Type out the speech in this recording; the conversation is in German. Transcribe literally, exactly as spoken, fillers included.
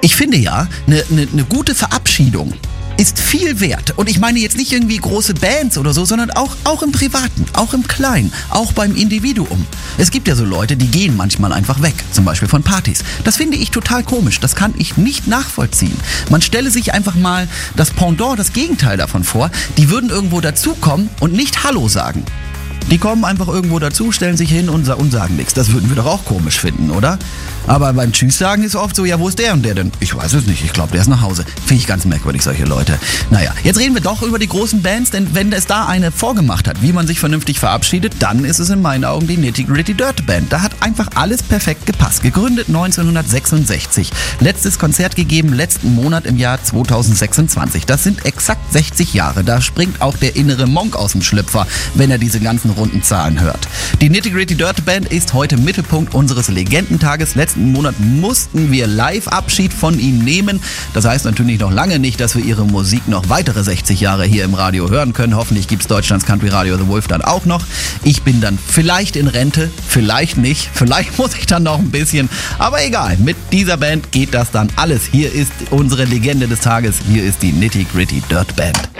Ich finde ja, eine ne, ne gute Verabschiedung ist viel wert. Und ich meine jetzt nicht irgendwie große Bands oder so, sondern auch, auch im Privaten, auch im Kleinen, auch beim Individuum. Es gibt ja so Leute, die gehen manchmal einfach weg, zum Beispiel von Partys. Das finde ich total komisch, das kann ich nicht nachvollziehen. Man stelle sich einfach mal das Pendant, das Gegenteil davon vor, die würden irgendwo dazukommen und nicht Hallo sagen. Die kommen einfach irgendwo dazu, stellen sich hin und, und sagen nichts. Das würden wir doch auch komisch finden, oder? Aber beim Tschüss sagen ist oft so, ja, wo ist der und der denn? Ich weiß es nicht, ich glaube, der ist nach Hause. Finde ich ganz merkwürdig, solche Leute. Naja, jetzt reden wir doch über die großen Bands, denn wenn es da eine vorgemacht hat, wie man sich vernünftig verabschiedet, dann ist es in meinen Augen die Nitty Gritty Dirt Band. Da hat einfach alles perfekt gepasst. Gegründet neunzehnhundertsechsundsechzig. Letztes Konzert gegeben letzten Monat im Jahr zweitausendsechsundzwanzig. Das sind exakt sechzig Jahre. Da springt auch der innere Monk aus dem Schlüpfer, wenn er diese ganzen runden Zahlen hört. Die Nitty Gritty Dirt Band ist heute Mittelpunkt unseres Legendentages. Letzten Monat mussten wir live Abschied von ihnen nehmen. Das heißt natürlich noch lange nicht, dass wir ihre Musik noch weitere sechzig Jahre hier im Radio hören können. Hoffentlich gibt es Deutschlands Country Radio The Wolf dann auch noch. Ich bin dann vielleicht in Rente, vielleicht nicht. Vielleicht muss ich dann noch ein bisschen. Aber egal, mit dieser Band geht das dann alles. Hier ist unsere Legende des Tages. Hier ist die Nitty Gritty Dirt Band.